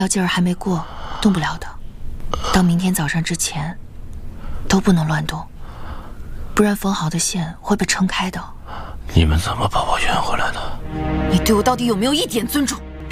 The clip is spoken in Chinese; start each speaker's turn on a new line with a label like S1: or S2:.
S1: 药劲儿还没过，动不了的。到明天早上之前，都不能乱动，不然缝好的线会被撑开的。
S2: 你们怎么把我圆回来的？
S1: 你对我到底有没有一点尊重？